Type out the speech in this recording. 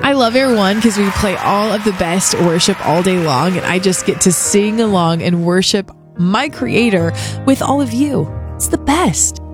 I love Air One because we play all of the best worship all day long, and I just get to sing along and worship my Creator with all of you. It's the best.